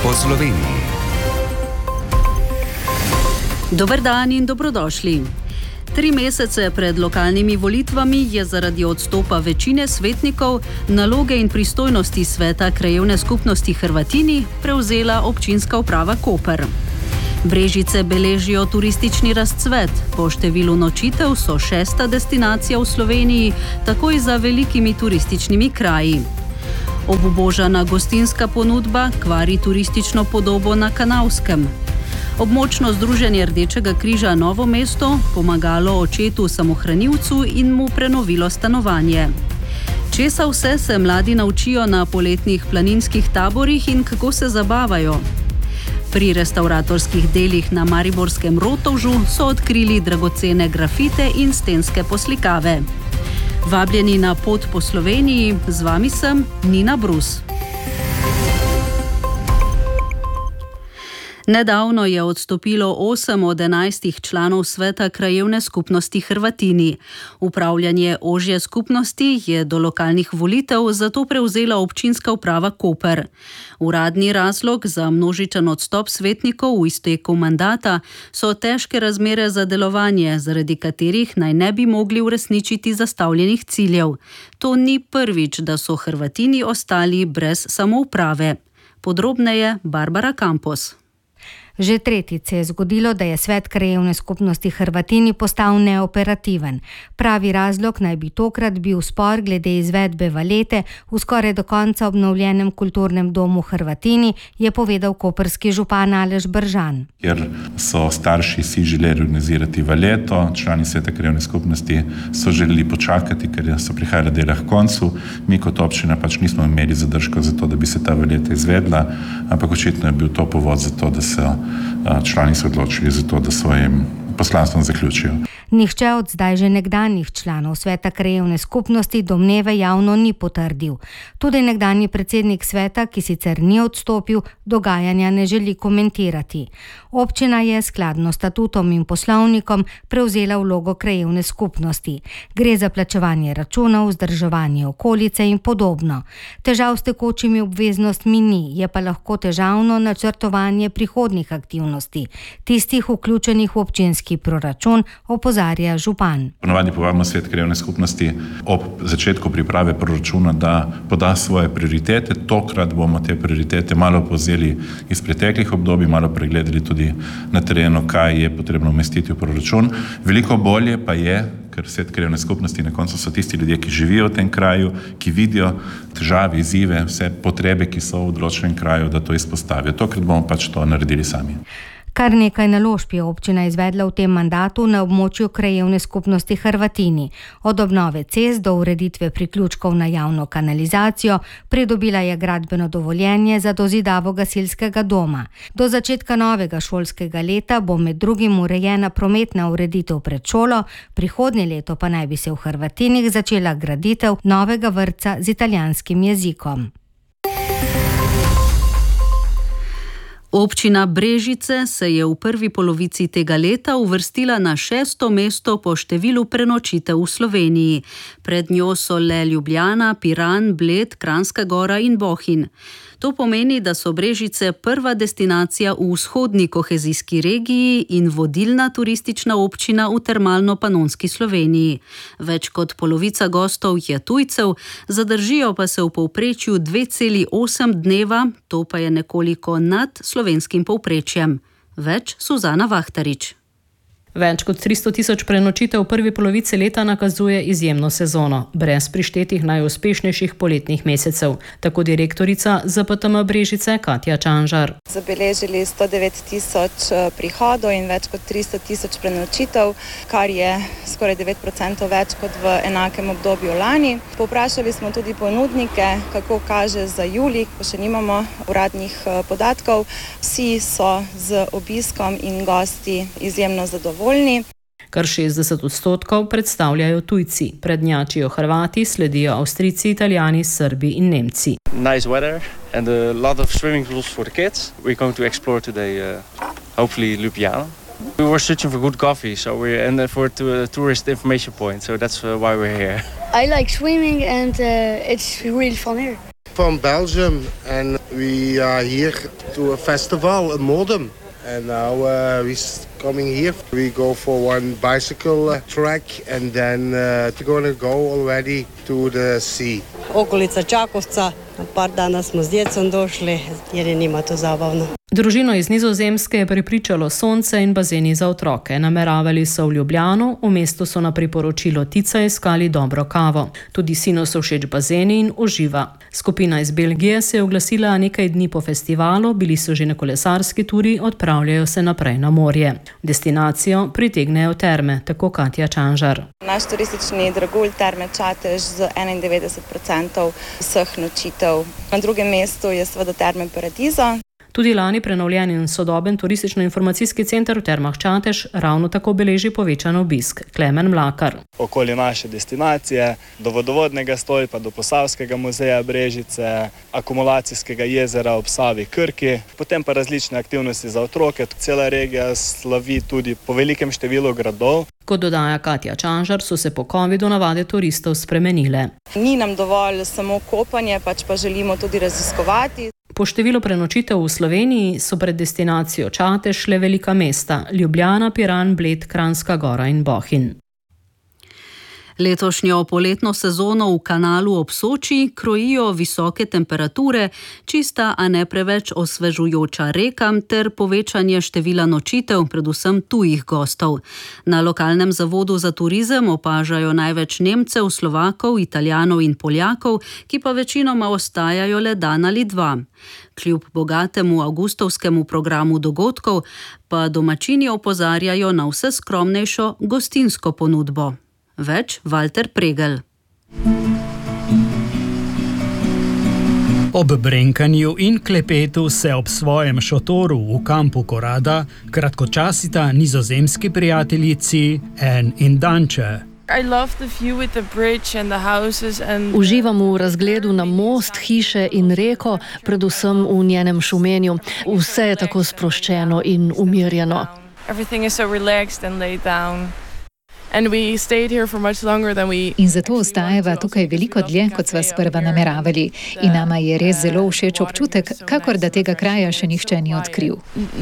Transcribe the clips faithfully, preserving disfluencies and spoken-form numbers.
po Sloveniji. Dober dan in dobrodošli. Tri mesece pred lokalnimi volitvami je zaradi odstopa večine svetnikov naloge in pristojnosti sveta krajevne skupnosti Hrvatini prevzela občinska uprava Koper. Brežice beležijo turistični razcvet, po številu nočitev so šesta destinacija v Sloveniji, takoj za velikimi turističnimi kraji. Obubožana gostinska ponudba kvari turistično podobo na Kanavskem. Območno združenje Rdečega križa Novo mesto pomagalo očetu samohranilcu in mu prenovilo stanovanje. Česa vse se mladi naučijo na poletnih planinskih taborih in kako se zabavajo? Pri restavratorskih delih na mariborskem Rotovžu so odkrili dragocene grafite in stenske poslikave. Vabljeni na pot po Sloveniji, z vami sem Nina Brus. Nedavno je odstopilo osem od enajstih članov sveta krajevne skupnosti Hrvatini. Upravljanje ožje skupnosti je do lokalnih volitev zato prevzela občinska uprava Koper. Uradni razlog za množičen odstop svetnikov v izteku mandata so težke razmere za delovanje, zaradi katerih naj ne bi mogli uresničiti zastavljenih ciljev. To ni prvič, da so Hrvatini ostali brez samouprave. Podrobneje Barbara Campos. Že tretjič se je zgodilo, da je svet krajevne skupnosti Hrvatini postal neoperativen. Pravi razlog naj bi tokrat bil spor glede izvedbe valete v skoraj do konca obnovljenem kulturnem domu Hrvatini, je povedal koprski župan Aleš Bržan. Ker so starši si želeli organizirati valeto, člani sveta krajevne skupnosti so želeli počakati, ker so prihajali dela k koncu. Mi kot občina pač nismo imeli zadržkov za to, da bi se ta valeta izvedla, ampak očitno je bil to povod za to, da so člani se odločili za to, da svojim poslanstvom zaključijo. Nihče od zdaj že nekdanjih članov sveta krajevne skupnosti domneve javno ni potrdil. Tudi nekdanji predsednik sveta, ki sicer ni odstopil, dogajanja ne želi komentirati. Občina je skladno statutom in poslovnikom prevzela vlogo krajevne skupnosti. Gre za plačevanje računov, vzdrževanje okolice in podobno. Težav s tekočimi obveznostmi ni, je pa lahko težavno načrtovanje prihodnjih aktivnosti, tistih vključenih v občinski proračun, opozarja župan. Ponavadi povabimo svet krajevne skupnosti ob začetku priprave proračuna, da poda svoje prioritete. Tokrat bomo te prioritete malo povzeli iz preteklih obdobij, malo pregledali tudi na terenu, kaj je potrebno umestiti v proračun. Veliko bolje pa je, ker svet krajevne skupnosti na koncu so tisti ljudje, ki živijo v tem kraju, ki vidijo težave, izzive, vse potrebe, ki so v določenem kraju, da to izpostavijo. Tokrat bomo pač to naredili sami. Kar nekaj naložb je občina izvedla v tem mandatu na območju krajevne skupnosti Hrvatini. Od obnove cest do ureditve priključkov na javno kanalizacijo, pridobila je gradbeno dovoljenje za dozidavo gasilskega doma. Do začetka novega šolskega leta bo med drugim urejena prometna ureditev pred šolo, prihodnje leto pa naj bi se v Hrvatinih začela graditev novega vrtca z italijanskim jezikom. Občina Brežice se je v prvi polovici tega leta uvrstila na šesto mesto po številu prenočitev v Sloveniji. Pred njo so le Ljubljana, Piran, Bled, Kranjska Gora in Bohinj. To pomeni, da so Brežice prva destinacija v vzhodni kohezijski regiji in vodilna turistična občina v termalno-panonski Sloveniji. Več kot polovica gostov je tujcev, zadržijo pa se v povprečju dve celi osem dneva, to pa je nekoliko nad slovenskim povprečjem. Več Suzana Vahtarič. Več kot tristo tisoč prenočitev v prvi polovici leta nakazuje izjemno sezono, brez prištetih najuspešnejših poletnih mesecev. Tako direktorica Z P T M Brežice Katja Čanžar. Zabeležili sto devet tisoč prihodov in več kot tristo tisoč prenočitev, kar je skoraj devet procentov več kot v enakem obdobju lani. Povprašali smo tudi ponudnike, kako kaže za julij, ko še nimamo uradnih podatkov. Vsi so z obiskom in gosti izjemno zadovoljni. Kar šestdeset odstotkov predstavljajo tujci. Prednjačijo Hrvati, sledijo Avstrijci, Italijani, Srbi in Nemci. Nice weather and a lot of swimming pools for the kids. We're going to explore today, uh, hopefully Ljubljana. We were searching for good coffee, so we're and for a tourist information point, so that's uh, why we're here. I like swimming and uh, it's really fun here. From Belgium and we are here to a festival in Modum. And now uh, we're coming here. We go for one bicycle uh, track and then uh, we're going to go already to the sea. Okolica Čakovca, par dana smo z djecom došli jer je njima to zabavno. Družino iz Nizozemske je prepričalo sonce in bazeni za otroke. Nameravali so v Ljubljano, v mestu so na priporočilo Tica iskali dobro kavo. Tudi sinu so všeč bazeni in uživa. Skupina iz Belgije se je oglasila nekaj dni po festivalu, bili so že na kolesarski turi, odpravljajo se naprej na morje. Destinacijo pritegnejo terme, tako Katja Čanžar. Naš turistični dragulj Terme Čatež z enaindevetdeset procentov vseh nočitev. Na drugem mestu je seveda Terme Paradiso. Tudi lani prenovljen in sodoben turistično-informacijski center v Termah Čatež ravno tako beleži povečan obisk. Klemen Mlakar. Okoli naše destinacije, do vodovodnega stolpa, do Posavskega muzeja Brežice, akumulacijskega jezera ob Savi Krki, potem pa različne aktivnosti za otroke. Cela regija slavi tudi po velikem številu gradov. Kot dodaja Katja Čanžar, so se po covidu navade turistov spremenile. Ni nam dovolj samo kopanje, pač pa želimo tudi raziskovati. Po številu prenočitev v Sloveniji so pred destinacijo Čatež le velika mesta: Ljubljana, Piran, Bled, Kranjska Gora in Bohinj. Letošnjo poletno sezono v Kanalu ob Soči krojijo visoke temperature, čista, a ne preveč osvežujoča reka ter povečanje števila nočitev, predvsem tujih gostov. Na lokalnem zavodu za turizem opažajo največ Nemcev, Slovakov, Italijanov in Poljakov, ki pa večinoma ostajajo le dan ali dva. Kljub bogatemu avgustovskemu programu dogodkov pa domačini opozarjajo na vse skromnejšo gostinsko ponudbo. Več Walter Pregel. Ob brenkanju in klepetu se ob svojem šotoru v kampu Korada kratkočasita nizozemski prijateljici Anne in Danče. Uživam v razgledu na most, hiše in reko, predvsem v njenem šumenju. Vse je tako sproščeno in umirjeno. In zato ostajava tukaj veliko dlje, kot sva sprva nameravali. In nama je res zelo všeč občutek, kakor da tega kraja še nihče ni odkril.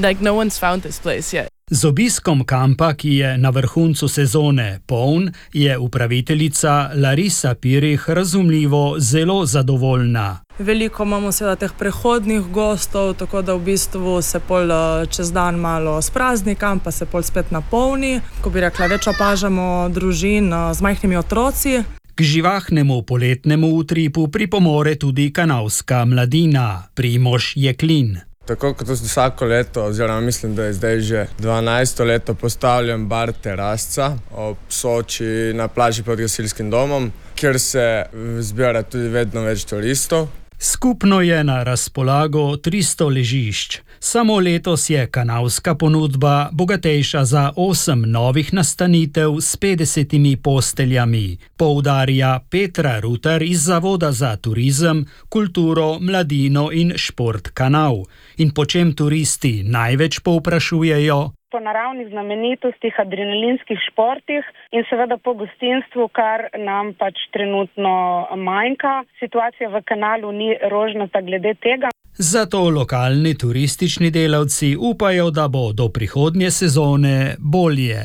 Z obiskom kampa, ki je na vrhuncu sezone poln, je upraviteljica Larisa Pirih razumljivo zelo zadovoljna. Veliko imamo seveda teh prehodnih gostov, tako da v bistvu se pol čez dan malo sprazni kamp, pa se pol spet napolni. Ko bi rekla, več opažamo družin z majhnimi otroci. K živahnemu poletnemu utripu pripomore tudi kanalska mladina, Primož Jeklin. Tako kot vsako leto, oziroma mislim, da je zdaj že dvanajsto leto postavljen bar Terasca ob Soči na plaži pod gasilskim domom, kjer se zbira tudi vedno več turistov. Skupno je na razpolago tristo ležišč. Samo letos je kanalska ponudba bogatejša za osem novih nastanitev s petdesetimi posteljami, poudarja Petra Rutar iz Zavoda za turizem, kulturo, mladino in šport Kanal. In po čem turisti največ povprašujejo? Po naravnih znamenitostih, adrenalinskih športih in seveda po gostinstvu, kar nam pač trenutno manjka. Situacija v Kanalu ni rožnata glede tega. Zato lokalni turistični delavci upajo, da bo do prihodnje sezone bolje.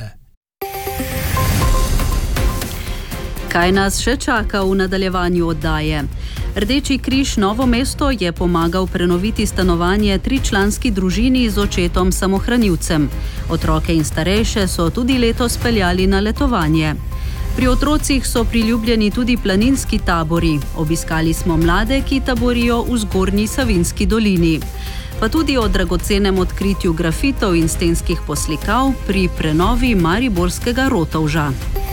Kaj nas še čaka v nadaljevanju oddaje? Rdeči križ Novo mesto je pomagal prenoviti stanovanje tričlanski družini z očetom samohranilcem. Otroke in starejše so tudi letos peljali na letovanje. Pri otrocih so priljubljeni tudi planinski tabori. Obiskali smo mlade, ki taborijo v Zgornji Savinjski dolini. Pa tudi o dragocenem odkritju grafitov in stenskih poslikav pri prenovi mariborskega Rotovža.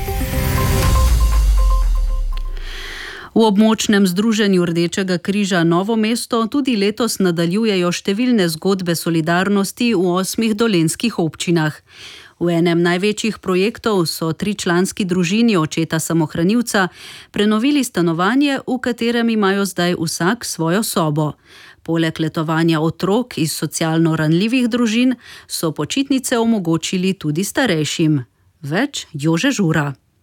V območnem združenju Rdečega križa Novo mesto tudi letos nadaljujejo številne zgodbe solidarnosti v osmih dolenjskih občinah. V enem največjih projektov so tričlanski družini očeta samohranilca prenovili stanovanje, v katerem imajo zdaj vsak svojo sobo. Poleg letovanja otrok iz socialno ranljivih družin so počitnice omogočili tudi starejšim. Več Jože Žura.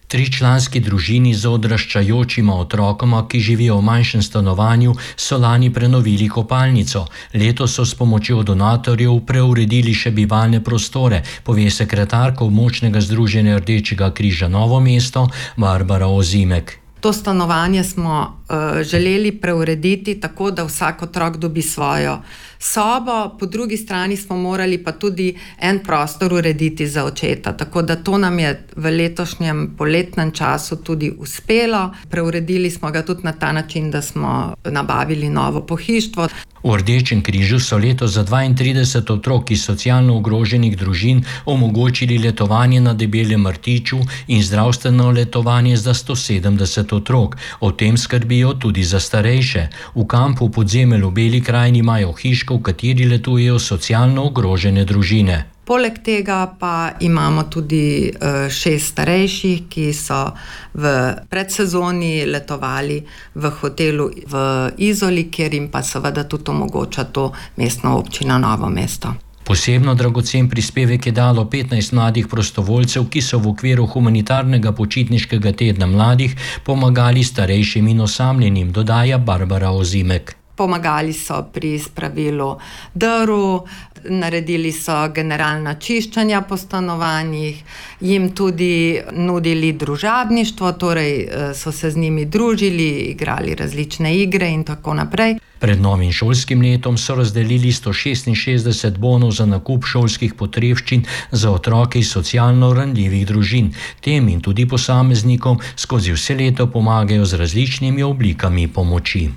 Tričlanski družini z odraščajočima otrokoma, ki živijo v manjšem stanovanju, so lani prenovili kopalnico. Letos so s pomočjo donatorjev preuredili še bivalne prostore, pove sekretarka območnega združenja Rdečega križa Novo mesto Barbara Ozimek. To stanovanje smo uh, želeli preurediti tako, da vsak otrok dobi svojo sobo, po drugi strani smo morali pa tudi en prostor urediti za očeta, tako da to nam je v letošnjem poletnem času tudi uspelo. Preuredili smo ga tudi na ta način, da smo nabavili novo pohištvo. V Rdečem križu so letos za dvaintrideset otrok iz socialno ogroženih družin omogočili letovanje na Debelem rtiču in zdravstveno letovanje za sto sedemdeset otrok. O tem skrbijo tudi za starejše. V kampu Podzemelj v Beli krajini imajo hiško, v kateri letujejo socialno ogrožene družine. Poleg tega pa imamo tudi šest starejših, ki so v predsezoni letovali v hotelu v Izoli, kjer jim pa seveda tudi omogoča to mestna občina Novo mesto. Posebno dragocen prispevek je dalo petnajst mladih prostovoljcev, ki so v okviru humanitarnega počitniškega tedna mladih pomagali starejšim in osamljenim, dodaja Barbara Ozimek. Pomagali so pri spravilu drv, naredili so generalna čiščenja po stanovanjih, jim tudi nudili družabništvo, torej so se z njimi družili, igrali različne igre in tako naprej. Pred novim šolskim letom so razdelili sto šestinšestdeset bonov za nakup šolskih potrebščin za otroke iz socialno ranljivih družin. Tem in tudi posameznikom skozi vse leto pomagajo z različnimi oblikami pomoči.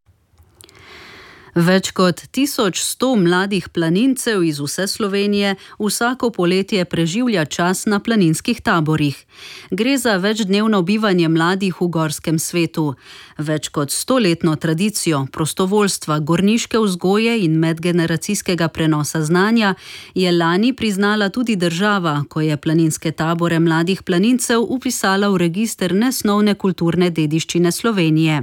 Več kot tisoč sto mladih planincev iz vse Slovenije vsako poletje preživlja čas na planinskih taborih. Gre za večdnevno bivanje mladih v gorskem svetu. Več kot stoletno tradicijo prostovoljstva, gorniške vzgoje in medgeneracijskega prenosa znanja je lani priznala tudi država, ko je planinske tabore mladih planincev vpisala v register nesnovne kulturne dediščine Slovenije.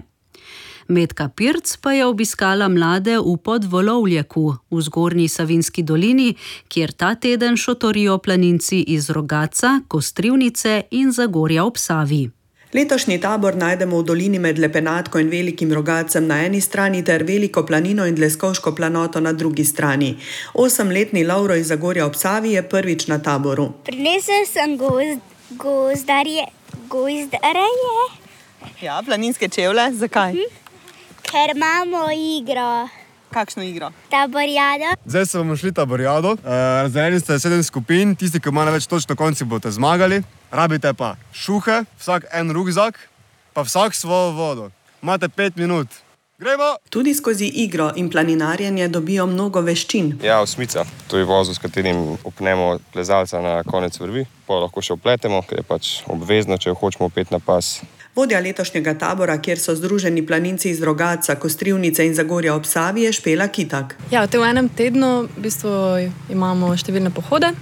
Metka Pirc pa je obiskala mlade v Podvolovljeku v Zgornji Savinjski dolini, kjer ta teden šotorijo planinci iz Rogatca, Kostrivnice in Zagorja ob Savi. Letošnji tabor najdemo v dolini med Lepenatko in Velikim Rogatcem na eni strani ter Veliko planino in Dleskovško planoto na drugi strani. Osemletni Lovro iz Zagorja ob Savi je prvič na taboru. Prinesel sem gozd, gozdarje, gozdarje. Ja, planinske čevlje. Zakaj? Hm? Ker imamo igro. Kakšno igro? Taborjado. Zdaj se bomo šli taborjado. E, razdeljeni ste sedem skupin, tisti, ki imajo največ točk na konci, boste zmagali. Rabite pa šuhe, vsak en rukzak, pa vsak svojo vodo. Imate pet minut. Gremo! Tudi skozi igro in planinarjenje dobijo mnogo veščin. Ja, osmica. To je vozel, s katerim opnemo plezalca na konec vrvi. Pa lahko še opletemo, ker je pač obvezno, če hočemo opet na pas. Vodja letošnjega tabora, kjer so združeni planinci iz Rogatca, Kostrivnice in Zagorja ob Savi, je Špela Kitak. Ja, v enem tednu v bistvu imamo številne pohode,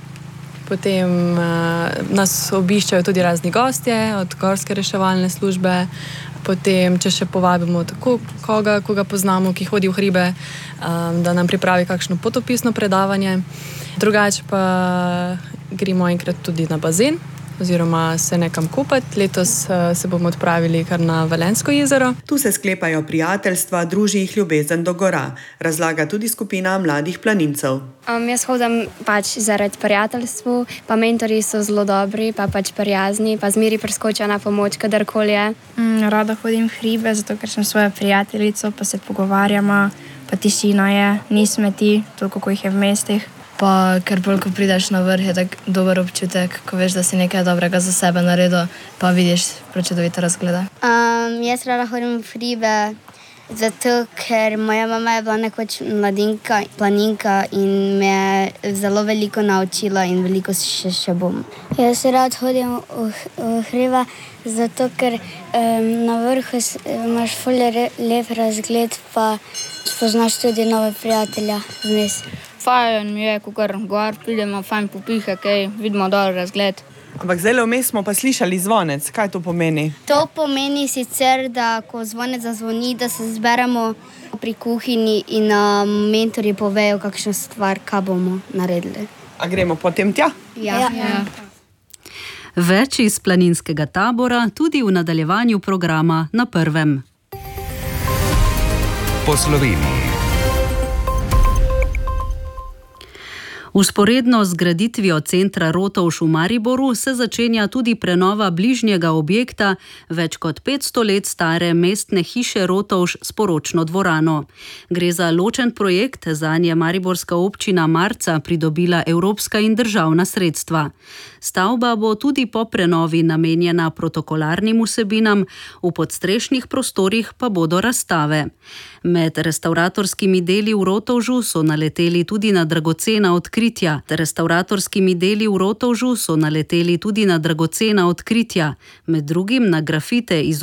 potem uh, nas obiščajo tudi razni gostje od gorske reševalne službe, potem, če še povabimo tako koga, koga poznamo, ki hodi v hribe, um, da nam pripravi kakšno potopisno predavanje. Drugače pa gremo enkrat tudi na bazen, oziroma se nekam kupati. Letos uh, se bomo odpravili kar na Velenjsko jezero. Tu se sklepajo prijateljstva, druži jih ljubezen do gora, razlaga tudi skupina mladih planincev. Um, jaz hodim pač zaradi prijateljstva, pa mentori so zelo dobri, pa pač prijazni, pa zmeri preskočijo na pomoč, kadarkoli je. Mm, rada hodim v hribe, zato ker sem svojo prijateljico, pa se pogovarjamo, pa tišina je, ni smeti, toliko kot jih je v mestih. Pa ker bolj, ko prideš na vrh, je tak dober občutek, ko veš, da si nekaj dobrega za sebe naredil, pa vidiš prečudovite razglede. Um, jaz rada hodim v hribe, zato ker moja mama je bila nekoč mladinka, planinka in me je zelo veliko naučila in veliko še, še bom. Jaz rad hodim v, v hribe, zato ker um, na vrhu imaš ful lep razgled, pa spoznaš tudi nove prijatelja vmes. Fajn je, ko kar gor pridemo, fajn popihe, kaj vidimo dol razgled. Ampak zdaj vmes smo pa slišali zvonec. Kaj to pomeni? To pomeni sicer, da ko zvonec zazvoni, da se zberemo pri kuhinji in um, mentorji povejo kakšno stvar, kaj bomo naredili. A gremo potem tja? Ja. ja. Več iz planinskega tabora tudi v nadaljevanju programa na Prvem. Po Sloveniji. Vzporedno z graditvijo centra Rotovž v Mariboru se začenja tudi prenova bližnjega objekta, več kot petsto let stare mestne hiše Rotovž s poročno dvorano. Gre za ločen projekt, zanje mariborska občina marca pridobila evropska in državna sredstva. Stavba bo tudi po prenovi namenjena protokolarnim vsebinam, v podstrešnih prostorih pa bodo razstave. Med restavratorskimi deli v Rotovžu so naleteli tudi na dragocena odkritja. Restavratorskimi deli v Rotovžu so naleteli tudi na dragocena odkritja, med drugim na grafite iz